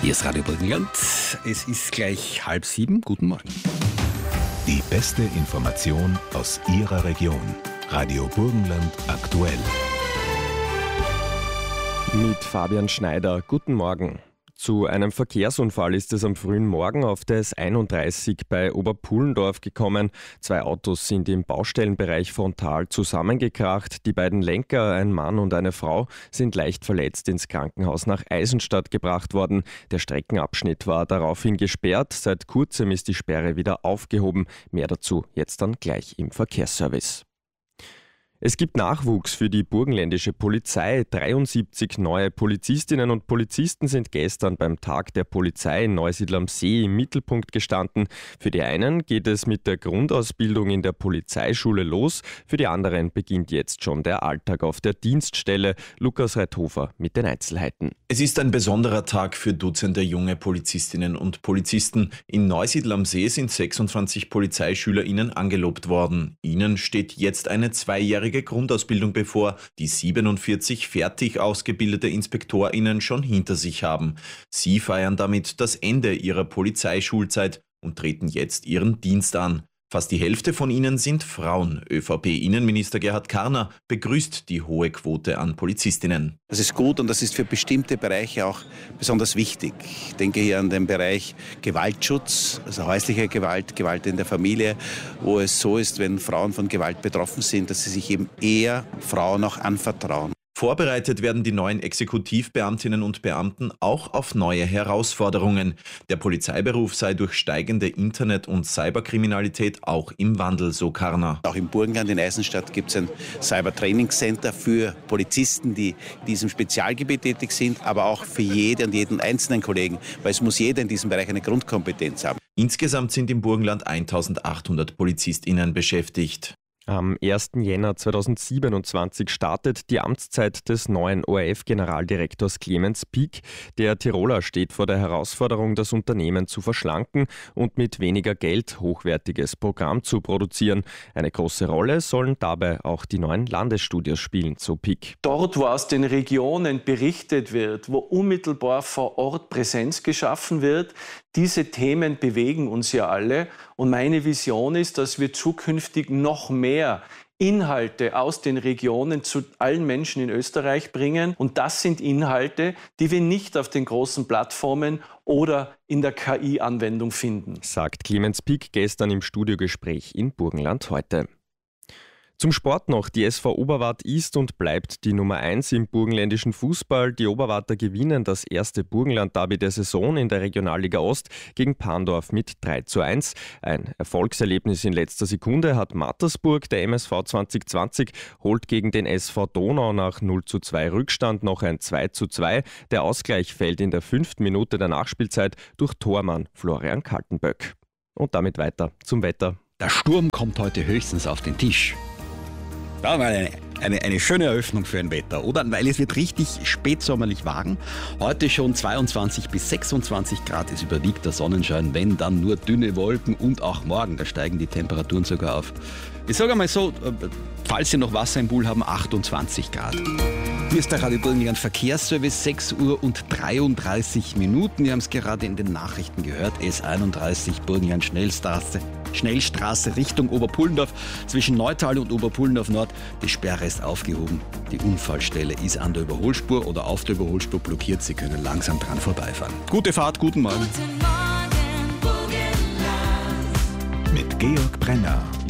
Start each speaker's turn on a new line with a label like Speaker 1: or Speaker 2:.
Speaker 1: Hier ist Radio Burgenland. Es ist gleich 6:30. Guten Morgen.
Speaker 2: Die beste Information aus Ihrer Region. Radio Burgenland aktuell.
Speaker 3: Mit Fabian Schneider. Guten Morgen. Zu einem Verkehrsunfall ist es am frühen Morgen auf der S31 bei Oberpullendorf gekommen. 2 Autos sind im Baustellenbereich frontal zusammengekracht. Die beiden Lenker, ein Mann und eine Frau, sind leicht verletzt ins Krankenhaus nach Eisenstadt gebracht worden. Der Streckenabschnitt war daraufhin gesperrt. Seit kurzem ist die Sperre wieder aufgehoben. Mehr dazu jetzt dann gleich im Verkehrsservice. Es gibt Nachwuchs für die burgenländische Polizei. 73 neue Polizistinnen und Polizisten sind gestern beim Tag der Polizei in Neusiedl am See im Mittelpunkt gestanden. Für die einen geht es mit der Grundausbildung in der Polizeischule los. Für die anderen beginnt jetzt schon der Alltag auf der Dienststelle. Lukas Reithofer mit den Einzelheiten.
Speaker 4: Es ist ein besonderer Tag für Dutzende junge Polizistinnen und Polizisten. In Neusiedl am See sind 26 PolizeischülerInnen angelobt worden. Ihnen steht jetzt eine 2-jährige Grundausbildung bevor, die 47 fertig ausgebildete InspektorInnen schon hinter sich haben. Sie feiern damit das Ende ihrer Polizeischulzeit und treten jetzt ihren Dienst an. Fast die Hälfte von ihnen sind Frauen. ÖVP-Innenminister Gerhard Karner begrüßt die hohe Quote an Polizistinnen.
Speaker 5: Das ist gut und das ist für bestimmte Bereiche auch besonders wichtig. Ich denke hier an den Bereich Gewaltschutz, also häusliche Gewalt, Gewalt in der Familie, wo es so ist, wenn Frauen von Gewalt betroffen sind, dass sie sich eben eher Frauen auch anvertrauen.
Speaker 4: Vorbereitet werden die neuen Exekutivbeamtinnen und Beamten auch auf neue Herausforderungen. Der Polizeiberuf sei durch steigende Internet- und Cyberkriminalität auch im Wandel, so Karner.
Speaker 5: Auch im Burgenland in Eisenstadt gibt es ein Cyber-Training-Center für Polizisten, die in diesem Spezialgebiet tätig sind, aber auch für jede und jeden einzelnen Kollegen, weil es muss jeder in diesem Bereich eine Grundkompetenz haben.
Speaker 4: Insgesamt sind im Burgenland 1800 PolizistInnen beschäftigt.
Speaker 3: Am 1. Jänner 2027 startet die Amtszeit des neuen ORF-Generaldirektors Clemens Pick. Der Tiroler steht vor der Herausforderung, das Unternehmen zu verschlanken und mit weniger Geld hochwertiges Programm zu produzieren. Eine große Rolle sollen dabei auch die neuen Landesstudios spielen, so Pick.
Speaker 6: Dort, wo aus den Regionen berichtet wird, wo unmittelbar vor Ort Präsenz geschaffen wird, diese Themen bewegen uns ja alle. Und meine Vision ist, dass wir zukünftig noch mehr Inhalte aus den Regionen zu allen Menschen in Österreich bringen. Und das sind Inhalte, die wir nicht auf den großen Plattformen oder in der KI-Anwendung finden,
Speaker 3: sagt Clemens Pick gestern im Studiogespräch in Burgenland heute. Zum Sport noch. Die SV Oberwart ist und bleibt die Nummer 1 im burgenländischen Fußball. Die Oberwarter gewinnen das erste Burgenland-Derby der Saison in der Regionalliga Ost gegen Pandorf mit 3:1. Ein Erfolgserlebnis in letzter Sekunde hat Mattersburg. Der MSV 2020 holt gegen den SV Donau nach 0:2 Rückstand noch ein 2:2. Der Ausgleich fällt in der 5. Minute der Nachspielzeit durch Tormann Florian Kaltenböck. Und damit weiter zum Wetter.
Speaker 1: Der Sturm kommt heute höchstens auf den Tisch. Da war eine schöne Eröffnung für ein Wetter, oder? Weil es wird richtig spätsommerlich warm. Heute schon 22 bis 26 Grad, es überwiegt der Sonnenschein, wenn dann nur dünne Wolken und auch morgen, da steigen die Temperaturen sogar auf. Ich sage mal so, falls Sie noch Wasser im Pool haben, 28 Grad. Hier ist der Radio Burgenland Verkehrsservice, 6:33 Minuten. Wir haben es gerade in den Nachrichten gehört. S31 Burgenland Schnellstraße Richtung Oberpullendorf. Zwischen Neutal und Oberpullendorf Nord. Die Sperre ist aufgehoben. Die Unfallstelle ist an der Überholspur oder auf der Überholspur blockiert. Sie können langsam dran vorbeifahren. Gute Fahrt, guten Morgen.
Speaker 2: Mit Georg Brenner.